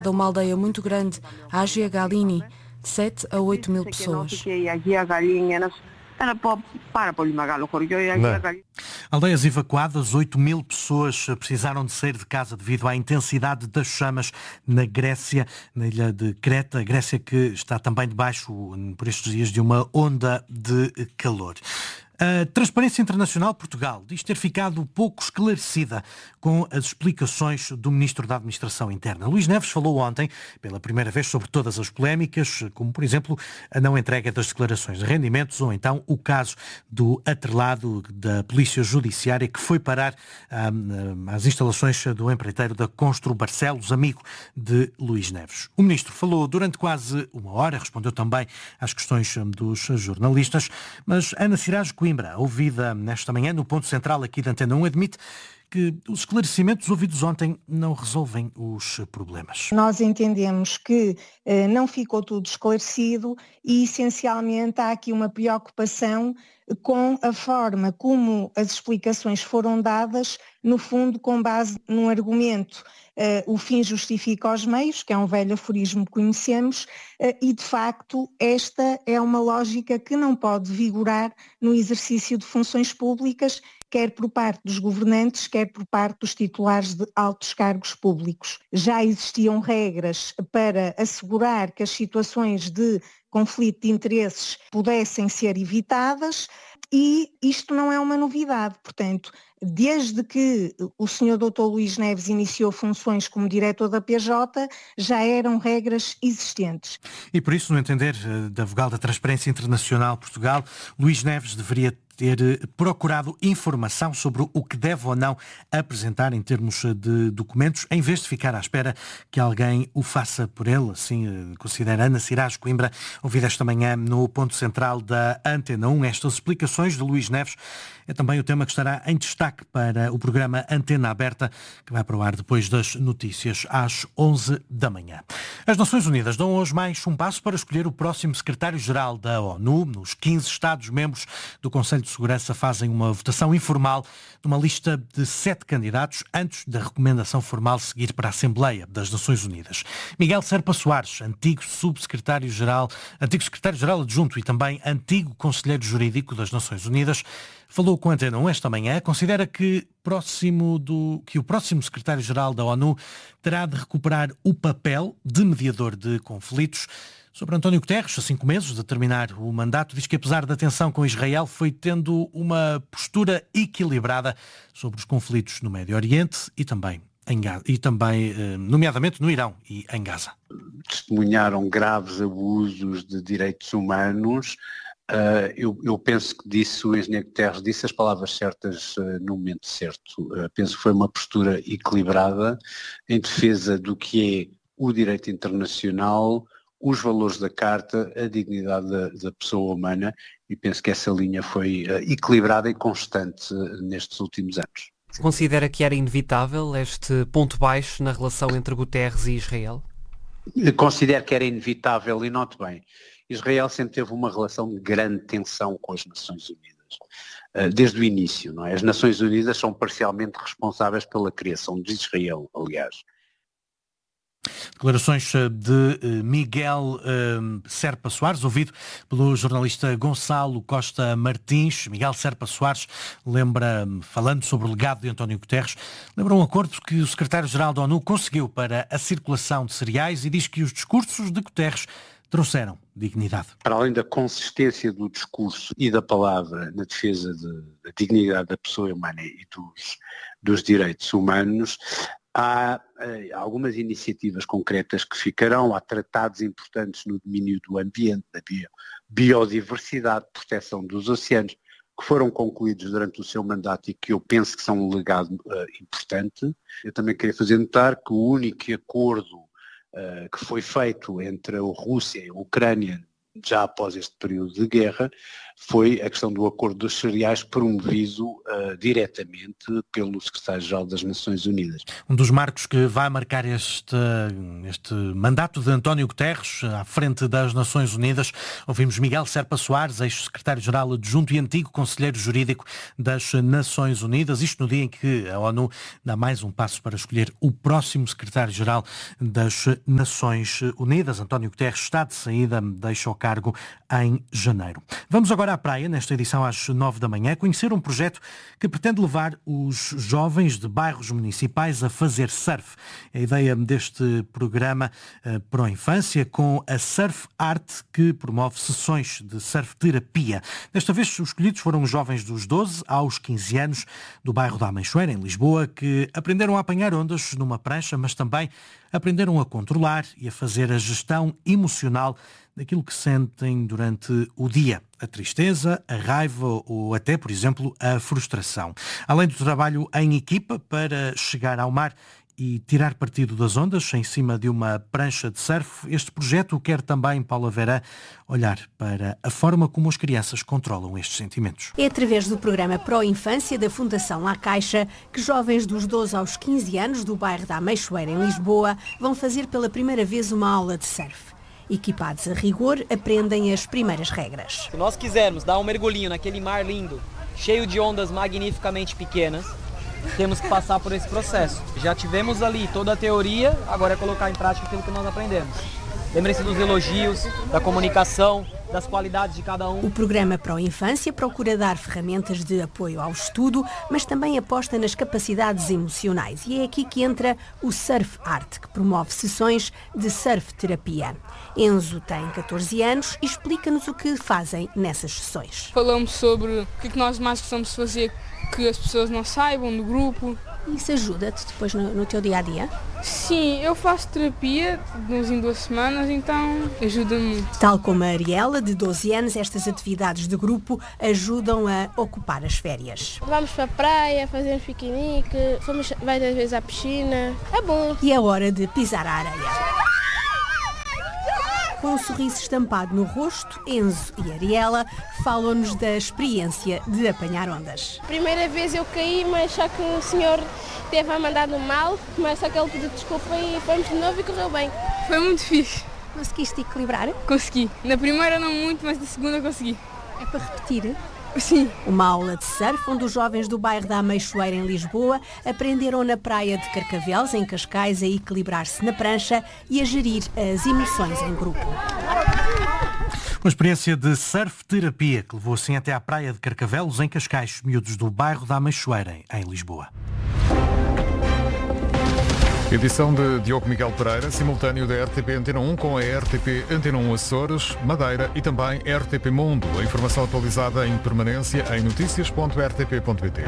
Uma aldeia muito grande, a Agia Galini, de 7 a 8 mil pessoas. Aldeias evacuadas, 8 mil pessoas precisaram de sair de casa devido à intensidade das chamas na Grécia, na ilha de Creta, a Grécia que está também debaixo, por estes dias, de uma onda de calor. A Transparência Internacional Portugal diz ter ficado pouco esclarecida com as explicações do Ministro da Administração Interna. Luís Neves falou ontem, pela primeira vez, sobre todas as polémicas, como, por exemplo, a não entrega das declarações de rendimentos ou então o caso do atrelado da Polícia Judiciária que foi parar às instalações do empreiteiro da Constru Barcelos, amigo de Luís Neves. O Ministro falou durante quase uma hora, respondeu também às questões dos jornalistas, mas Ana Siraj Coimbra, ouvida nesta manhã no ponto central aqui da Antena 1, admite que os esclarecimentos ouvidos ontem não resolvem os problemas. Nós entendemos que não ficou tudo esclarecido e, essencialmente, há aqui uma preocupação com a forma como as explicações foram dadas, no fundo, com base num argumento. O fim justifica os meios, que é um velho aforismo que conhecemos, e, de facto, esta é uma lógica que não pode vigorar no exercício de funções públicas, quer por parte dos governantes, quer por parte dos titulares de altos cargos públicos. Já existiam regras para assegurar que as situações de conflito de interesses pudessem ser evitadas e isto não é uma novidade. Portanto, desde que o Sr. Dr. Luís Neves iniciou funções como diretor da PJ, já eram regras existentes. E por isso, no entender da vogal da Transparência Internacional Portugal, Luís Neves deveria ter procurado informação sobre o que deve ou não apresentar em termos de documentos, em vez de ficar à espera que alguém o faça por ele. Assim considera Ana Siraj Coimbra, ouvida esta manhã no ponto central da Antena 1. Estas explicações de Luís Neves é também o tema que estará em destaque para o programa Antena Aberta, que vai para o ar depois das notícias, às 11 da manhã. As Nações Unidas dão hoje mais um passo para escolher o próximo secretário-geral da ONU. Nos 15 Estados-membros do Conselho de Segurança fazem uma votação informal numa lista de 7 candidatos antes da recomendação formal seguir para a Assembleia das Nações Unidas. Miguel Serpa Soares, antigo secretário-geral adjunto e também antigo conselheiro jurídico das Nações Unidas, falou com a Antena 1 esta manhã, considera que o próximo secretário-geral da ONU terá de recuperar o papel de mediador de conflitos. Sobre António Guterres, a 5 meses de terminar o mandato, diz que apesar da tensão com Israel, foi tendo uma postura equilibrada sobre os conflitos no Médio Oriente e também nomeadamente no Irão e em Gaza. Testemunharam graves abusos de direitos humanos. Eu penso que o engenheiro Guterres disse as palavras certas no momento certo. Penso que foi uma postura equilibrada em defesa do que é o direito internacional, os valores da Carta, a dignidade da pessoa humana, e penso que essa linha foi equilibrada e constante nestes últimos anos. Considera que era inevitável este ponto baixo na relação entre Guterres e Israel? Considero que era inevitável e note bem, Israel sempre teve uma relação de grande tensão com as Nações Unidas, desde o início, não é? As Nações Unidas são parcialmente responsáveis pela criação de Israel, aliás. Declarações de Miguel Serpa Soares, ouvido pelo jornalista Gonçalo Costa Martins. Miguel Serpa Soares lembra, falando sobre o legado de António Guterres, lembra um acordo que o secretário-geral da ONU conseguiu para a circulação de cereais e diz que os discursos de Guterres trouxeram dignidade. Para além da consistência do discurso e da palavra na defesa da dignidade da pessoa humana e dos direitos humanos, há algumas iniciativas concretas que ficarão, há tratados importantes no domínio do ambiente, da biodiversidade, proteção dos oceanos, que foram concluídos durante o seu mandato e que eu penso que são um legado importante. Eu também queria fazer notar que o único acordo que foi feito entre a Rússia e a Ucrânia já após este período de guerra, foi a questão do acordo dos cereais promovido diretamente pelo secretário-geral das Nações Unidas. Um dos marcos que vai marcar este mandato de António Guterres à frente das Nações Unidas. Ouvimos Miguel Serpa Soares, ex-secretário-geral adjunto e antigo conselheiro jurídico das Nações Unidas. Isto no dia em que a ONU dá mais um passo para escolher o próximo secretário-geral das Nações Unidas. António Guterres está de saída, deixa o cargo em janeiro. Vamos agora à praia, nesta edição às 9 da manhã, conhecer um projeto que pretende levar os jovens de bairros municipais a fazer surf. A ideia deste programa Pro Infância com a Surf Art, que promove sessões de surf terapia. Desta vez os escolhidos foram os jovens dos 12 aos 15 anos do bairro da Ameixoeira, em Lisboa, que aprenderam a apanhar ondas numa prancha, mas também aprenderam a controlar e a fazer a gestão emocional daquilo que sentem durante o dia. A tristeza, a raiva ou até, por exemplo, a frustração. Além do trabalho em equipa para chegar ao mar e tirar partido das ondas em cima de uma prancha de surf, este projeto quer também, Paula Verã, olhar para a forma como as crianças controlam estes sentimentos. É através do programa Pro Infância da Fundação La Caixa que jovens dos 12 aos 15 anos do bairro da Ameixoeira, em Lisboa, vão fazer pela primeira vez uma aula de surf. Equipados a rigor, aprendem as primeiras regras. Se nós quisermos dar um mergulhinho naquele mar lindo, cheio de ondas magnificamente pequenas, temos que passar por esse processo. Já tivemos ali toda a teoria, agora é colocar em prática aquilo que nós aprendemos. Lembrem-se dos elogios, da comunicação, das qualidades de cada um. O programa Pro Infância procura dar ferramentas de apoio ao estudo, mas também aposta nas capacidades emocionais. E é aqui que entra o Surf Art, que promove sessões de surf terapia. Enzo tem 14 anos e explica-nos o que fazem nessas sessões. Falamos sobre o que nós mais gostamos de fazer que as pessoas não saibam do grupo. Isso ajuda-te depois no teu dia-a-dia? Sim, eu faço terapia de 2 em 2 semanas, então ajuda-me muito. Tal como a Ariela, de 12 anos, estas atividades de grupo ajudam a ocupar as férias. Vamos para a praia, fazemos piquenique, fomos várias vezes à piscina, é bom. E é hora de pisar a areia. Com um sorriso estampado no rosto, Enzo e Ariela falam-nos da experiência de apanhar ondas. Primeira vez eu caí, mas só que o senhor teve a mandar no mal, mas só que ele pediu desculpa e fomos de novo e correu bem. Foi muito fixe. Conseguiste equilibrar? Consegui. Na primeira não muito, mas na segunda consegui. É para repetir? Sim. Uma aula de surf onde os jovens do bairro da Ameixoeira, em Lisboa, aprenderam na praia de Carcavelos, em Cascais, a equilibrar-se na prancha e a gerir as emoções em grupo. Uma experiência de surf terapia que levou assim até à praia de Carcavelos, em Cascais, miúdos do bairro da Ameixoeira, em Lisboa. Edição de Diogo Miguel Pereira, simultâneo da RTP Antena 1 com a RTP Antena 1 Açores, Madeira e também RTP Mundo. A informação atualizada em permanência em noticias.rtp.pt.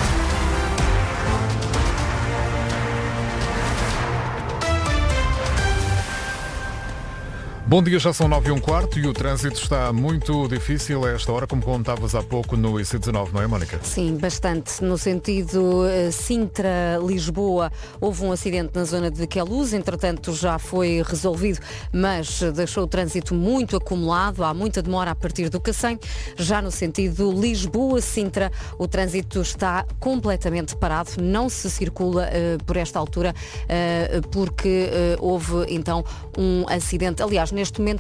Bom dia, já são 9h15 e o trânsito está muito difícil a esta hora, como contavas há pouco no IC19, não é, Mónica? Sim, bastante. No sentido Sintra-Lisboa, houve um acidente na zona de Queluz, entretanto já foi resolvido, mas deixou o trânsito muito acumulado, há muita demora a partir do Cacém. Já no sentido Lisboa-Sintra, o trânsito está completamente parado, não se circula por esta altura, porque houve então um acidente. Aliás, neste momento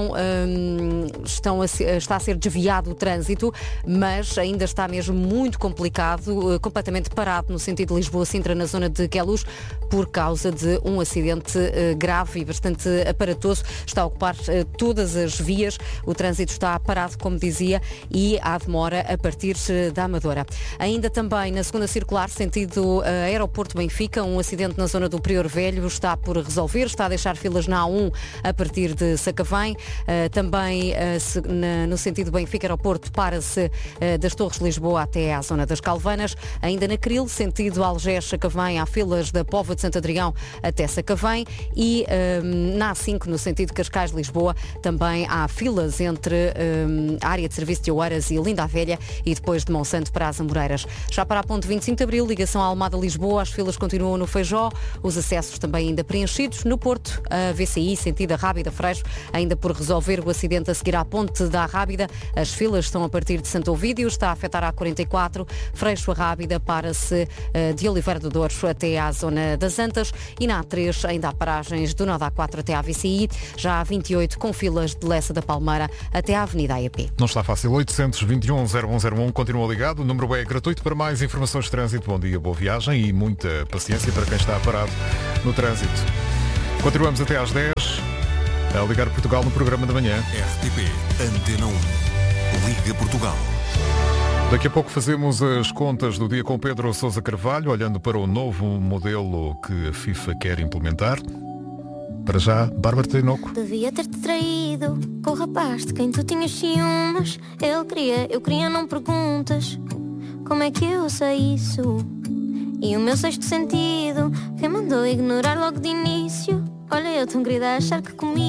está a ser desviado o trânsito, mas ainda está mesmo muito complicado, completamente parado no sentido Lisboa-Sintra, na zona de Queluz, por causa de um acidente grave e bastante aparatoso. Está a ocupar todas as vias, o trânsito está parado, como dizia, e há demora a partir da Amadora. Ainda também na segunda circular, sentido Aeroporto Benfica, um acidente na zona do Prior Velho está por resolver, está a deixar filas na A1 a partir de Sacavém. Também no sentido Benfica-Aeroporto, para-se das Torres de Lisboa até à zona das Calvanas. Ainda na Cril, sentido Algés-Sacavém, há filas da Póvoa de Santo Adrião até Sacavém, e na A5, no sentido Cascais-Lisboa, também há filas entre a área de serviço de Oeiras e Linda a Velha, e depois de Monsanto para as Amoreiras. Já para a ponte 25 de Abril, ligação à Almada-Lisboa, as filas continuam no Feijó, os acessos também ainda preenchidos. No Porto, a VCI, sentido a Rábida Freixo, Baixo, ainda por resolver o acidente a seguir à Ponte da Rábida. As filas estão a partir de Santo Ovídio, está a afetar a A44, Freixo a Rábida, para-se de Oliveira do Douro até à zona das Antas, e na A3 ainda há paragens do nó da A4 até à VCI, já há 28 com filas de Lessa da Palmeira até à Avenida AEP. Não está fácil. 821-0101, continua ligado. O número é gratuito. Para mais informações de trânsito, bom dia, boa viagem e muita paciência para quem está parado no trânsito. Continuamos até às 10 a ligar Portugal no programa da manhã. RTP Antena 1. Liga Portugal. Daqui a pouco fazemos as contas do dia com Pedro Sousa Carvalho, olhando para o novo modelo que a FIFA quer implementar. Para já, Bárbara Tinoco. Devia ter-te traído com o rapaz de quem tu tinhas ciúmes. Eu queria, não perguntas. Como é que eu sei isso? E o meu sexto sentido, quem mandou ignorar logo de início? Olha, eu tão querida a achar que comigo